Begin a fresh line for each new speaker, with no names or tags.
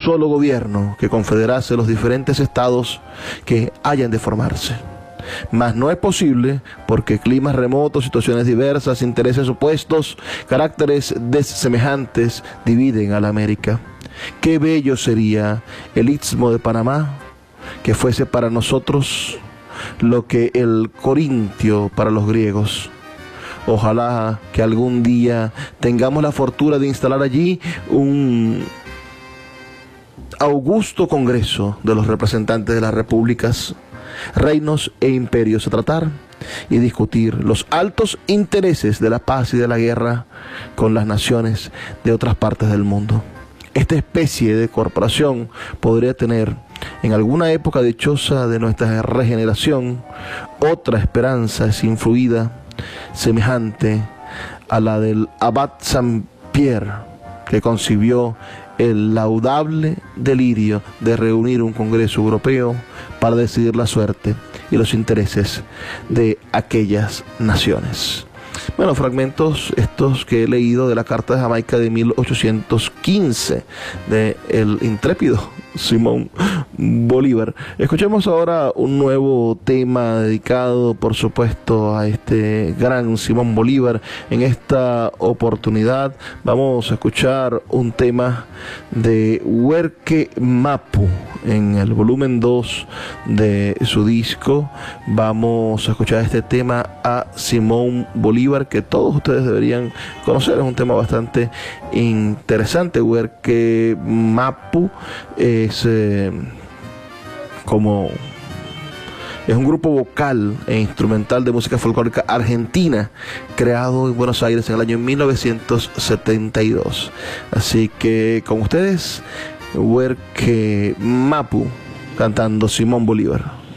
solo gobierno que confederase los diferentes estados que hayan de formarse. Mas no es posible porque climas remotos, situaciones diversas, intereses opuestos, caracteres desemejantes dividen a la América. Qué bello sería el Istmo de Panamá, que fuese para nosotros lo que el Corintio para los griegos. Ojalá que algún día tengamos la fortuna de instalar allí un augusto congreso de los representantes de las repúblicas, reinos e imperios a tratar y discutir los altos intereses de la paz y de la guerra con las naciones de otras partes del mundo. Esta especie de corporación podría tener, en alguna época dichosa de nuestra regeneración, otra esperanza desinfluida, semejante a la del abad Saint-Pierre, que concibió el laudable delirio de reunir un Congreso Europeo para decidir la suerte y los intereses de aquellas naciones. Bueno, fragmentos estos que he leído de la Carta de Jamaica de 1815 de el intrépido Simón Bolívar. Escuchemos ahora un nuevo tema dedicado, por supuesto, a este gran Simón Bolívar. En esta oportunidad vamos a escuchar un tema de Huerque Mapu en el volumen 2 de su disco. Vamos a escuchar este tema a Simón Bolívar, que todos ustedes deberían conocer. Es un tema bastante interesante. Huerque Mapu es un grupo vocal e instrumental de música folclórica argentina, creado en Buenos Aires en el año 1972. Así que con ustedes, Huerque Mapu cantando Simón Bolívar.